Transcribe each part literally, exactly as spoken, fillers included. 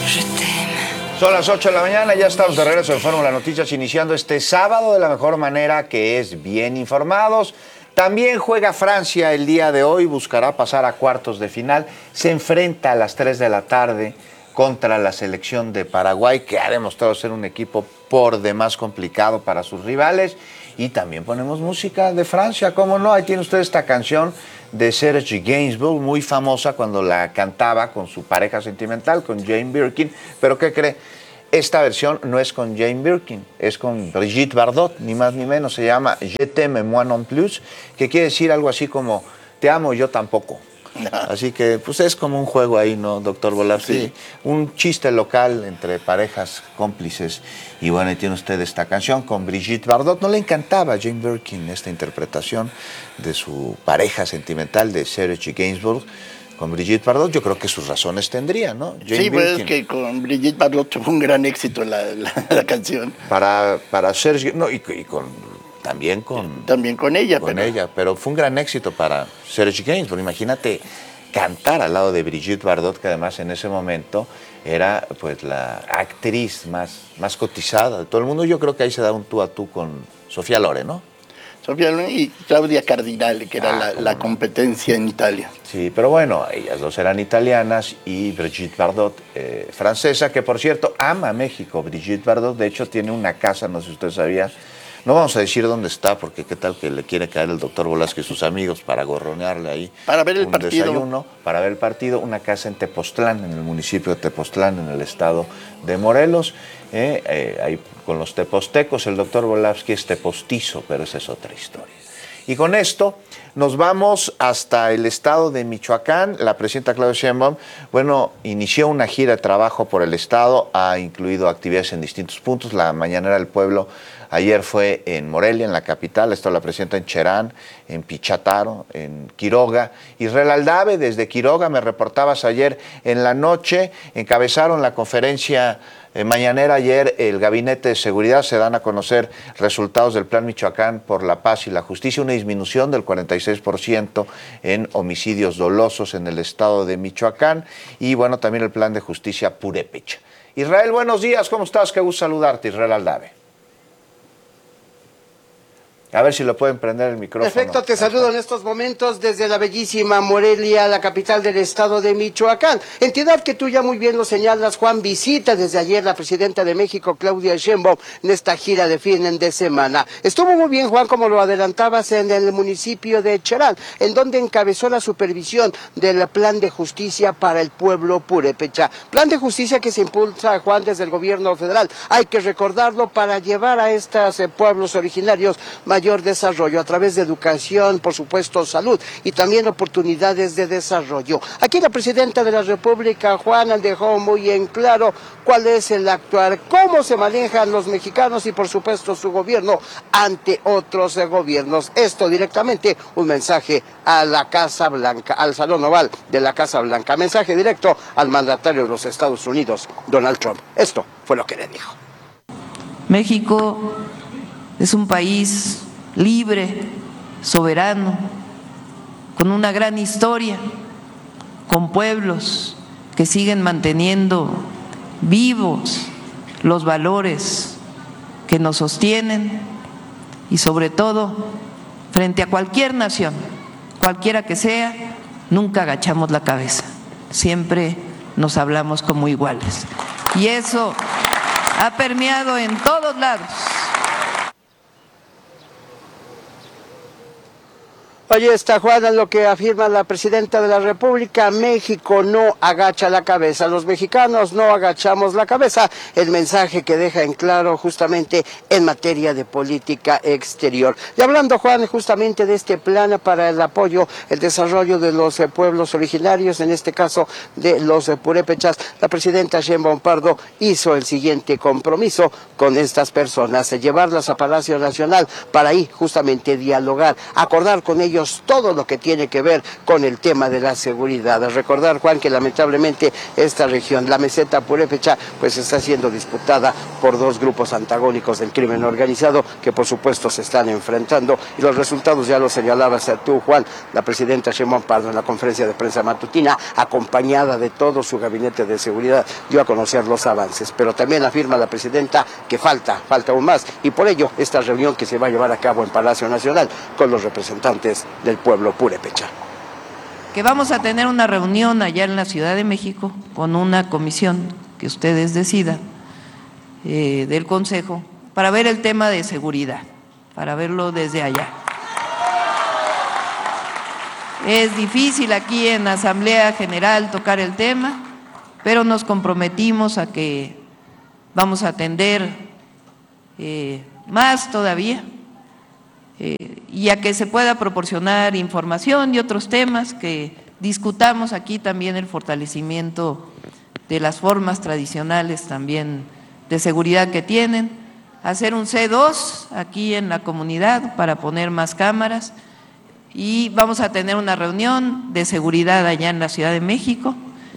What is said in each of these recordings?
Son las ocho de la mañana, ya estamos de regreso en Fórmula Noticias, iniciando este sábado de la mejor manera, que es bien informados. También juega Francia el día de hoy, buscará pasar a cuartos de final. Se enfrenta a las tres de la tarde contra la selección de Paraguay, que ha demostrado ser un equipo por demás complicado para sus rivales. Y también ponemos música de Francia, ¿cómo no? Ahí tiene usted esta canción de Serge Gainsbourg, muy famosa cuando la cantaba con su pareja sentimental, con Jane Birkin. Pero ¿qué cree? Esta versión no es con Jane Birkin, es con Brigitte Bardot, ni más ni menos. Se llama Je t'aime moi non plus, que quiere decir algo así como te amo, yo tampoco. No. Así que pues es como un juego ahí, ¿no, doctor Volavsky? Sí. Un chiste local entre parejas cómplices. Y bueno, ahí tiene usted esta canción con Brigitte Bardot. No le encantaba a Jane Birkin esta interpretación de su pareja sentimental de Serge Gainsbourg con Brigitte Bardot. Yo creo que sus razones tendría, ¿no? Jane sí, pues es que con Brigitte Bardot fue un gran éxito la, la, la canción. Para, para Serge, no, y, y con... También con, También con ella. Con pero... ella, pero fue un gran éxito para Serge Gainsbourg. Imagínate cantar al lado de Brigitte Bardot, que además en ese momento era pues la actriz más, más cotizada de todo el mundo. Yo creo que ahí se da un tú a tú con Sofía Loren, ¿no? Sofía Loren y Claudia Cardinale, que era ah, la, la no. competencia en Italia. Sí, pero bueno, ellas dos eran italianas y Brigitte Bardot eh, francesa, que por cierto ama México. Brigitte Bardot, de hecho, tiene una casa, no sé si usted sabía. No vamos a decir dónde está, porque qué tal que le quiere caer el doctor Volavsky y sus amigos para gorronearle ahí. Para ver el un partido. Desayuno, para ver el partido, una casa en Tepoztlán, en el municipio de Tepoztlán, en el estado de Morelos. Eh, eh, ahí con los tepostecos, el doctor Volavsky es tepostizo, pero esa es otra historia. Y con esto nos vamos hasta el estado de Michoacán. La presidenta Claudia Sheinbaum, bueno, inició una gira de trabajo por el estado, ha incluido actividades en distintos puntos. La Mañanera del Pueblo ayer fue en Morelia, en la capital, esto la presenta en Cherán, en Pichataro, en Quiroga. Israel Aldave, desde Quiroga, me reportabas ayer en la noche, encabezaron la conferencia eh, mañanera ayer, el Gabinete de Seguridad, se dan a conocer resultados del Plan Michoacán por la Paz y la Justicia, una disminución del cuarenta y seis por ciento en homicidios dolosos en el estado de Michoacán, y bueno, también el Plan de Justicia Purépecha. Israel, buenos días, ¿cómo estás? Qué gusto saludarte, Israel Aldave. A ver si lo pueden prender el micrófono. Perfecto, te saludo en estos momentos desde la bellísima Morelia, la capital del estado de Michoacán. Entidad que tú ya muy bien lo señalas, Juan, visita desde ayer la presidenta de México, Claudia Sheinbaum, en esta gira de fin de semana. Estuvo muy bien, Juan, como lo adelantabas, en el municipio de Cherán, en donde encabezó la supervisión del Plan de Justicia para el pueblo purépecha. Plan de justicia que se impulsa, Juan, desde el gobierno federal. Hay que recordarlo para llevar a estos eh, pueblos originarios mayor desarrollo a través de educación, por supuesto, salud y también oportunidades de desarrollo. Aquí la presidenta de la República, Juan, dejó muy en claro cuál es el actuar, cómo se manejan los mexicanos y, por supuesto, su gobierno ante otros gobiernos. Esto directamente, un mensaje a la Casa Blanca, al Salón Oval de la Casa Blanca. Mensaje directo al mandatario de los Estados Unidos, Donald Trump. Esto fue lo que le dijo. México es un país libre, soberano, con una gran historia, con pueblos que siguen manteniendo vivos los valores que nos sostienen y sobre todo frente a cualquier nación, cualquiera que sea, nunca agachamos la cabeza, siempre nos hablamos como iguales. Y eso ha permeado en todos lados. Ahí está, Juana, lo que afirma la presidenta de la República. México no agacha la cabeza, los mexicanos no agachamos la cabeza. El mensaje que deja en claro justamente en materia de política exterior. Y hablando, Juan, justamente de este plan para el apoyo, el desarrollo de los eh, pueblos originarios, en este caso de los eh, purépechas, la presidenta Sheinbaum Pardo hizo el siguiente compromiso con estas personas, eh, llevarlas a Palacio Nacional para ahí justamente dialogar, acordar con ellos ellos todo lo que tiene que ver con el tema de la seguridad. Recordar, Juan, que lamentablemente esta región, la meseta purépecha, pues está siendo disputada por dos grupos antagónicos del crimen organizado que por supuesto se están enfrentando, y los resultados ya los señalabas tú, Juan. La presidenta Sheinbaum Pardo en la conferencia de prensa matutina, acompañada de todo su gabinete de seguridad, dio a conocer los avances, pero también afirma la presidenta que falta, falta aún más, y por ello esta reunión que se va a llevar a cabo en Palacio Nacional con los representantes del pueblo purépecha. Que vamos a tener una reunión allá en la Ciudad de México con una comisión que ustedes decidan eh, del Consejo para ver el tema de seguridad, para verlo desde allá. Es difícil aquí en la Asamblea General tocar el tema, pero nos comprometimos a que vamos a atender eh, más todavía eh, y a que se pueda proporcionar información y otros temas que discutamos aquí, también el fortalecimiento de las formas tradicionales también de seguridad que tienen, hacer un C dos aquí en la comunidad para poner más cámaras, y vamos a tener una reunión de seguridad allá en la Ciudad de México.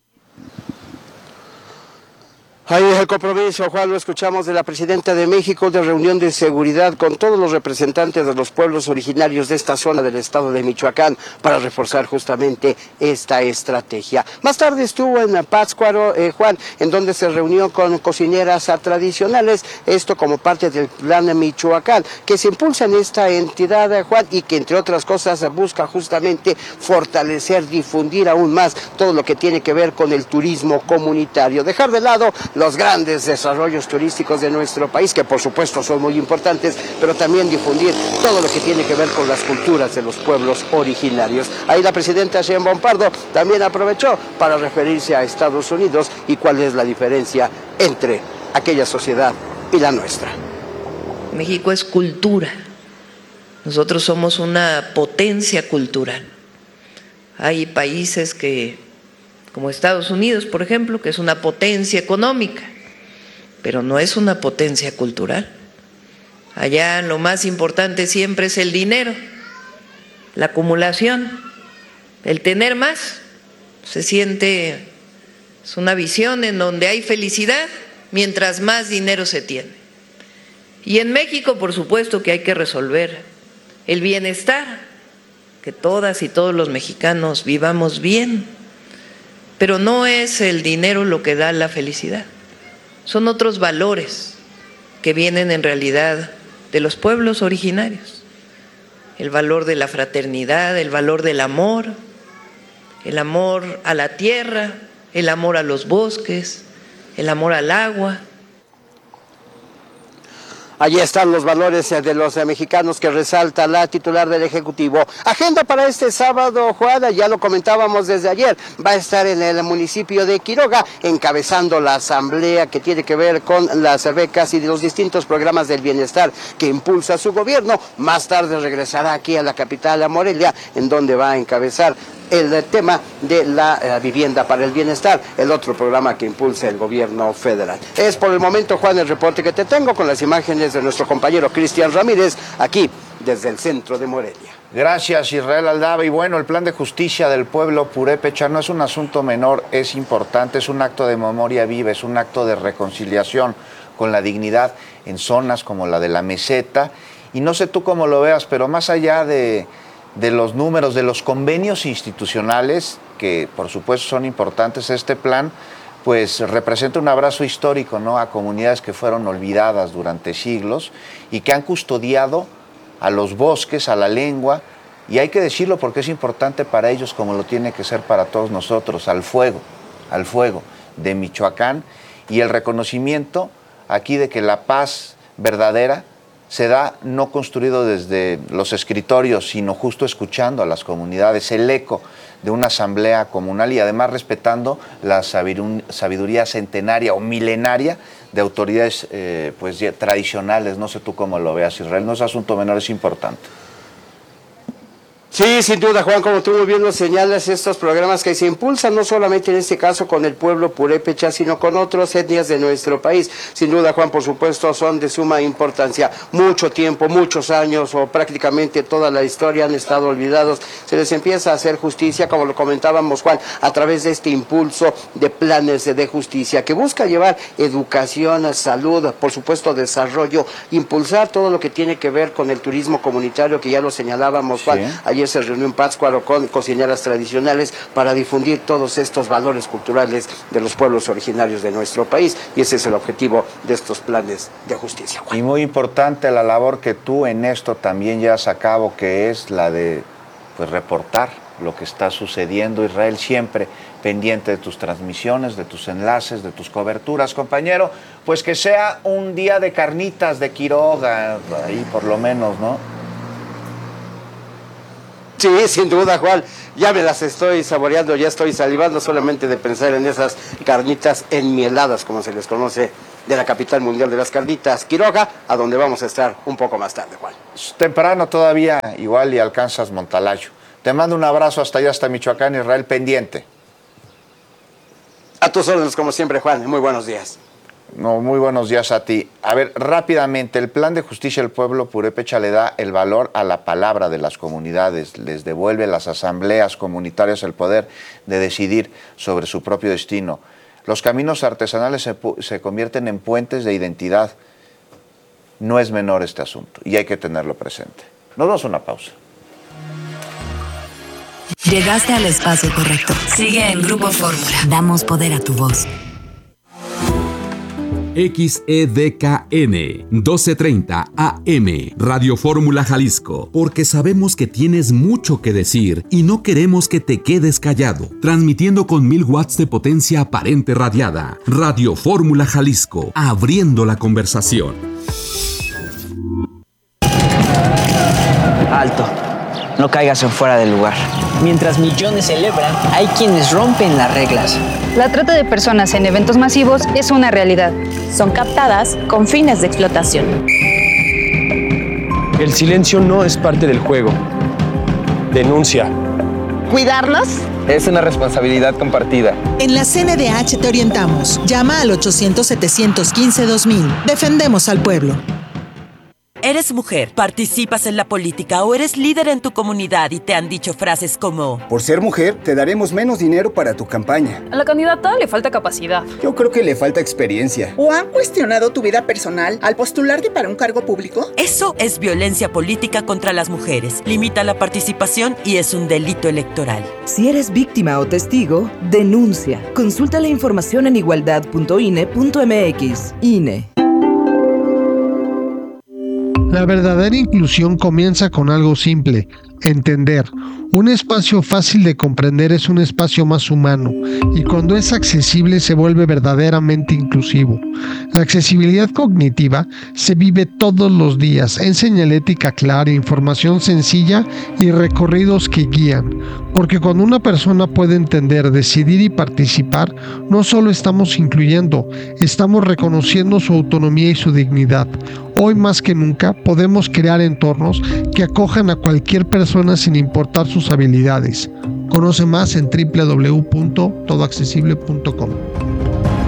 Ahí es el compromiso, Juan, lo escuchamos de la presidenta de México, de reunión de seguridad con todos los representantes de los pueblos originarios de esta zona del estado de Michoacán para reforzar justamente esta estrategia. Más tarde estuvo en Pátzcuaro, eh, Juan, en donde se reunió con cocineras tradicionales, esto como parte del plan Michoacán, que se impulsa en esta entidad, Juan, y que entre otras cosas busca justamente fortalecer, difundir aún más todo lo que tiene que ver con el turismo comunitario, dejar de lado los grandes desarrollos turísticos de nuestro país, que por supuesto son muy importantes, pero también difundir todo lo que tiene que ver con las culturas de los pueblos originarios. Ahí la presidenta Sheinbaum Pardo también aprovechó para referirse a Estados Unidos y cuál es la diferencia entre aquella sociedad y la nuestra. México es cultura, nosotros somos una potencia cultural. Hay países que como Estados Unidos, por ejemplo, que es una potencia económica, pero no es una potencia cultural. Allá lo más importante siempre es el dinero, la acumulación, el tener más. Se siente, es una visión en donde hay felicidad mientras más dinero se tiene. Y en México, por supuesto, que hay que resolver el bienestar, que todas y todos los mexicanos vivamos bien. Pero no es el dinero lo que da la felicidad, son otros valores que vienen en realidad de los pueblos originarios. El valor de la fraternidad, el valor del amor, el amor a la tierra, el amor a los bosques, el amor al agua. Allí están los valores de los mexicanos que resalta la titular del Ejecutivo. Agenda para este sábado, Juana, ya lo comentábamos desde ayer, va a estar en el municipio de Quiroga, encabezando la asamblea que tiene que ver con las becas y de los distintos programas del bienestar que impulsa su gobierno. Más tarde regresará aquí a la capital, a Morelia, en donde va a encabezar el tema de la uh, vivienda para el bienestar, el otro programa que impulsa el gobierno federal. Es por el momento, Juan, el reporte que te tengo con las imágenes de nuestro compañero Cristian Ramírez, aquí desde el centro de Morelia. Gracias, Israel Aldaba. Y bueno, el plan de justicia del pueblo purépecha no es un asunto menor, es importante, es un acto de memoria viva, es un acto de reconciliación con la dignidad en zonas como la de la meseta. Y no sé tú cómo lo veas, pero más allá de... de los números, de los convenios institucionales, que por supuesto son importantes, este plan pues representa un abrazo histórico, ¿no?, a comunidades que fueron olvidadas durante siglos y que han custodiado a los bosques, a la lengua, y hay que decirlo porque es importante para ellos como lo tiene que ser para todos nosotros, al fuego, al fuego de Michoacán, y el reconocimiento aquí de que la paz verdadera se da no construido desde los escritorios, sino justo escuchando a las comunidades, el eco de una asamblea comunal y además respetando la sabiduría centenaria o milenaria de autoridades eh, pues, tradicionales. No sé tú cómo lo veas, Israel, no es asunto menor, es importante. Sí, sin duda, Juan, como tú muy bien lo señalas, estos programas que se impulsan no solamente en este caso con el pueblo purépecha, sino con otras etnias de nuestro país. Sin duda, Juan, por supuesto, son de suma importancia. Mucho tiempo, muchos años o prácticamente toda la historia han estado olvidados. Se les empieza a hacer justicia, como lo comentábamos, Juan, a través de este impulso de planes de justicia que busca llevar educación, salud, por supuesto, desarrollo, impulsar todo lo que tiene que ver con el turismo comunitario, que ya lo señalábamos, Juan. Sí. Ayer se reunió en Pátzcuaro con cocineras tradicionales para difundir todos estos valores culturales de los pueblos originarios de nuestro país, y ese es el objetivo de estos planes de justicia, Juan. Y muy importante la labor que tú en esto también llevas a cabo, que es la de pues reportar lo que está sucediendo. Israel, siempre pendiente de tus transmisiones, de tus enlaces, de tus coberturas, compañero. Pues que sea un día de carnitas de Quiroga, ahí por lo menos, ¿no? Sí, sin duda, Juan. Ya me las estoy saboreando, ya estoy salivando solamente de pensar en esas carnitas enmieladas, como se les conoce, de la capital mundial de las carnitas, Quiroga, a donde vamos a estar un poco más tarde, Juan. Es temprano todavía, igual y alcanzas Montalayo. Te mando un abrazo hasta allá, hasta Michoacán, Israel, pendiente. A tus órdenes, como siempre, Juan. Muy buenos días. No, muy buenos días a ti. A ver, rápidamente, el Plan de Justicia del Pueblo Purépecha le da el valor a la palabra de las comunidades, les devuelve a las asambleas comunitarias el poder de decidir sobre su propio destino. Los caminos artesanales se, se convierten en puentes de identidad. No es menor este asunto y hay que tenerlo presente. Nos damos una pausa. Llegaste al espacio correcto. Sigue en Grupo Fórmula. Damos poder a tu voz. X E D K N doce treinta A M Radio Fórmula Jalisco, porque sabemos que tienes mucho que decir y no queremos que te quedes callado. Transmitiendo con mil watts de potencia aparente radiada. Radio Fórmula Jalisco, abriendo la conversación. Alto, no caigas en fuera del lugar. Mientras millones celebran, hay quienes rompen las reglas. La trata de personas en eventos masivos es una realidad. Son captadas con fines de explotación. El silencio no es parte del juego. Denuncia. ¿Cuidarnos? Es una responsabilidad compartida. En la C N D H te orientamos. Llama al ochocientos, setecientos quince, dos mil. Defendemos al pueblo. ¿Eres mujer, participas en la política o eres líder en tu comunidad y te han dicho frases como: por ser mujer, te daremos menos dinero para tu campaña? A la candidata le falta capacidad. Yo creo que le falta experiencia. ¿O han cuestionado tu vida personal al postularte para un cargo público? Eso es violencia política contra las mujeres. Limita la participación y es un delito electoral. Si eres víctima o testigo, denuncia. Consulta la información en igualdad punto I N E punto M X. I N E. La verdadera inclusión comienza con algo simple: entender. Un espacio fácil de comprender es un espacio más humano, y cuando es accesible se vuelve verdaderamente inclusivo. La accesibilidad cognitiva se vive todos los días en señalética clara, información sencilla y recorridos que guían. Porque cuando una persona puede entender, decidir y participar, no solo estamos incluyendo, estamos reconociendo su autonomía y su dignidad. Hoy más que nunca podemos crear entornos que acojan a cualquier persona sin importar sus habilidades. Conoce más en doble u doble u doble u punto todo accesible punto com.